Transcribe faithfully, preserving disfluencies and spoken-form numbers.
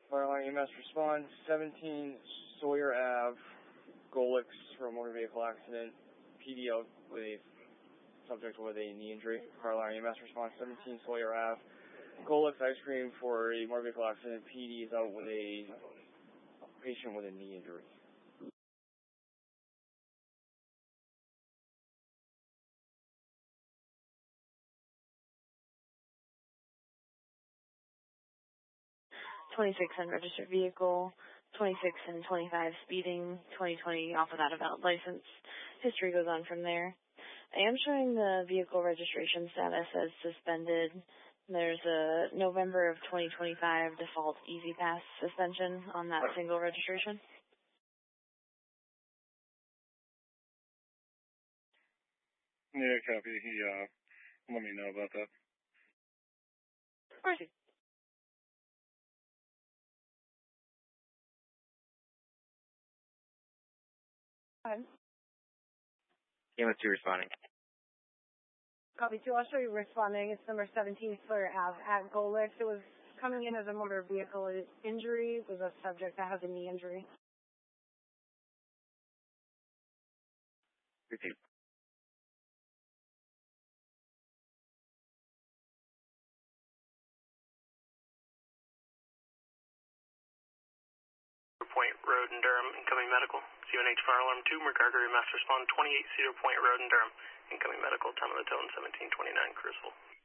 Fire alarm E M S response, seventeen Sawyer Ave, Golix for a motor vehicle accident, P D out with a subject with a knee injury. Fire alarm E M S response, seventeen Sawyer Ave, Golix ice cream for a motor vehicle accident, P D is out with a patient with a knee injury. twenty-six unregistered vehicle, twenty-six and twenty-five speeding, twenty twenty off without a valid license. History goes on from there. I am showing the vehicle registration status as suspended. There's a November of twenty twenty-five default Easy Pass suspension on that single registration. Yeah, copy. He, uh, let me know about that. Of course. Fine. Game with two responding. Copy two. I'll show you responding. It's number seventeen Sawyer Ave at Golix. It was coming in as a motor vehicle injury. It was a subject that has a knee injury. Repeat. Point Road in Durham, incoming medical. C one H Fire Alarm two, McGregor, Master Respond, twenty-eight Cedar Point Road in Durham, incoming medical, time of the tone seventeen twenty-nine, crucible.